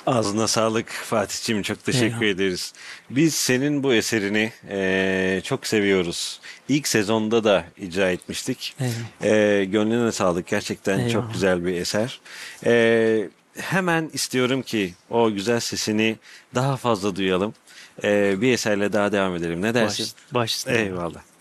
Ağzına sağlık Fatih'ciğim, çok teşekkür Eyvallah. ederiz. Biz senin bu eserini çok seviyoruz. İlk sezonda da icra etmiştik. Eyvallah. Gönlüne sağlık, gerçekten çok Eyvallah. güzel bir eser. Hemen istiyorum ki o güzel sesini daha fazla duyalım. Bir eserle daha devam edelim. Ne dersin? Baş üstüne. Eyvallah.